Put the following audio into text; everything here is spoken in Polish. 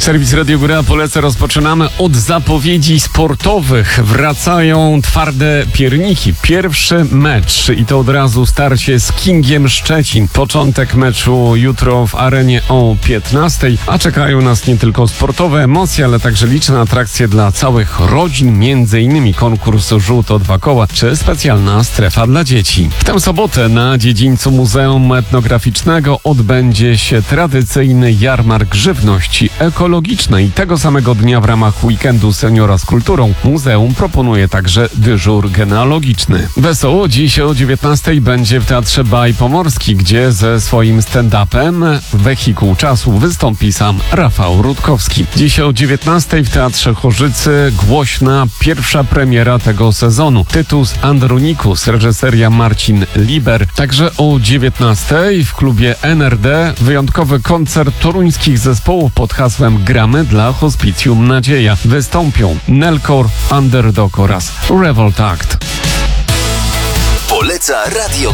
Serwis Radio Góra Polecę rozpoczynamy od zapowiedzi sportowych. Wracają twarde pierniki. Pierwszy mecz i to od razu starcie z Kingiem Szczecin. Początek meczu jutro w arenie o 15:00, a czekają nas nie tylko sportowe emocje, ale także liczne atrakcje dla całych rodzin, m.in. konkurs Rzut o 2 koła czy specjalna strefa dla dzieci. W tę sobotę na dziedzińcu Muzeum Etnograficznego odbędzie się tradycyjny jarmark żywności ekologicznej. Tego samego dnia w ramach weekendu Seniora z Kulturą muzeum proponuje także dyżur genealogiczny. Wesoło dziś o 19:00 będzie w Teatrze Baj Pomorski, gdzie ze swoim stand-upem Wehikuł Czasu wystąpi sam Rafał Rutkowski. Dziś o 19:00 w Teatrze Chorzycy głośna pierwsza premiera tego sezonu. Tytus Andronicus, reżyseria Marcin Liber. Także o 19:00 w klubie NRD wyjątkowy koncert toruńskich zespołów pod hasłem Gramy dla Hospicjum Nadzieja. Wystąpią Nelkor, Underdog oraz Revolt Act. Poleca Radio